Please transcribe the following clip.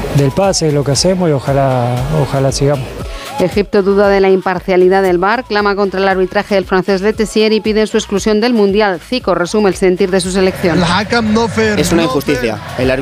del pase, de lo que hacemos y ojalá sigamos. Egipto duda de la imparcialidad del VAR, clama contra el arbitraje del francés Le Tissier y pide su exclusión del Mundial. Zico resume el sentir de su selección. Es una injusticia. El